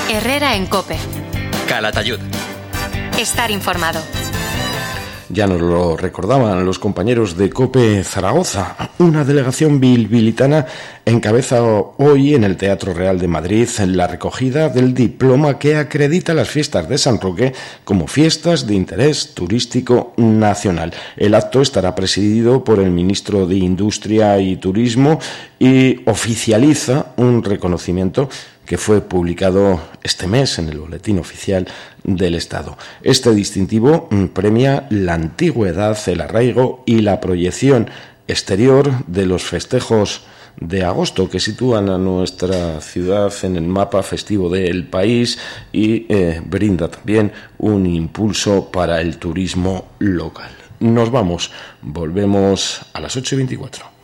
Herrera en COPE. Calatayud. Estar informado. Ya nos lo recordaban los compañeros de COPE Zaragoza. Una delegación bilbilitana encabeza hoy en el Teatro Real de Madrid la recogida del diploma que acredita las fiestas de San Roque como fiestas de interés turístico nacional. El acto estará presidido por el ministro de Industria y Turismo y oficializa un reconocimiento que fue publicado este mes en el Boletín Oficial del Estado. Este distintivo premia la antigüedad, el arraigo y la proyección exterior de los festejos de agosto, que sitúan a nuestra ciudad en el mapa festivo del país y brinda también un impulso para el turismo local. Nos vamos, volvemos a las 8:24.